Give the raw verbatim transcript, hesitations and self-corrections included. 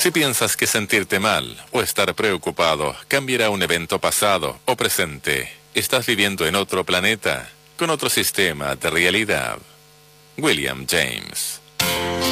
Si piensas que sentirte mal o estar preocupado cambiará un evento pasado o presente, estás viviendo en otro planeta, con otro sistema de realidad. William James.